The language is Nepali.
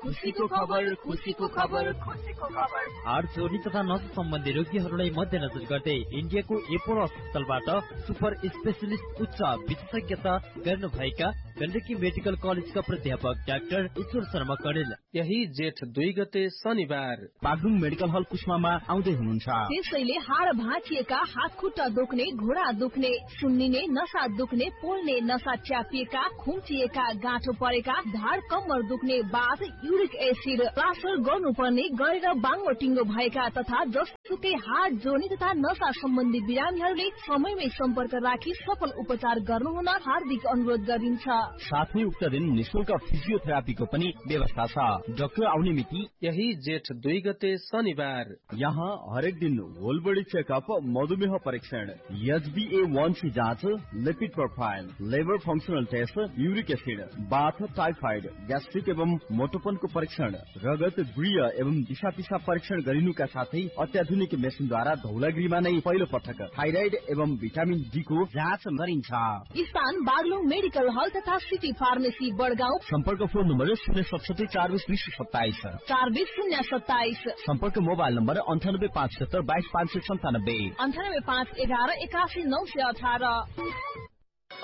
खुसीको खबर, खुसीको खबर, खुसीको खबर। हार्ट जोर्नी तथा नसा सम्बन्धी रोगीहरूलाई मध्यनजर गर्दै इन्डियाको एपोलो अस्पतालबाट सुपर स्पेशलिस्ट उच्च विशेषज्ञता गर्नु भएका गण्डकी मेडिकल कलेजका प्राध्यापक डाक्टर ईश्वर शर्मा कणेल यही जेठ 2 गते शनिबार बागलुङ मेडिकल हल कुस्मामा आउँदै हुनुहुन्छ। त्यसैले हाड भाँचिएका, हात खुट्टा दुख्ने, घुँडा दुख्ने, सुन्निने, नसा दुख्ने, पोल्ने, नसा च्यापिएका, खुम्चिएका, गाँठो परेका, ढाड कम्मर दुख्ने, बाथ, युरिक एसिड, प्लास्टर गर्नुपर्ने, गरेर बाङ्गो टिङ्गो भएका तथा जसुकै हाड जोर्नी तथा नसा सम्बन्धी बिरामीहरूले समयमै सम्पर्क राखी सफल उपचार गर्नुहुन हार्दिक अनुरोध गरिन्छ। साथै उक्त दिन निशुल्क फिजियोथेरापीको पनि व्यवस्था छ। डाक्टर आउने मिति यही जेठ 2 गते शनिबार। यहाँ हरेक दिन होल बडी चेकअप, मधुमेह परीक्षण, HbA1c जाँच, lipid profile, liver functional test, uric acid, बाथ, टाइफाइड, ग्यास्ट्रिक एवं मोटोपनको परीक्षण, रगत, गुह्य एवं दिशा पिसाब परीक्षण गरिनुका साथै अत्याधुनिक मेसिनद्वारा धौलागिरीमा नै पहिलो पटक थाइराइड एवं भिटामिन डी को जाँच गरिन्छ। स्थान बागलुङ मेडिकल हल तथा सिटी फार्मेसी बडगाउँ। सम्पर्क फोन नम्बर 067 40 2027 40 027। सम्पर्क मोबाइल नम्बर 98 577 22 597 98 511 81 918।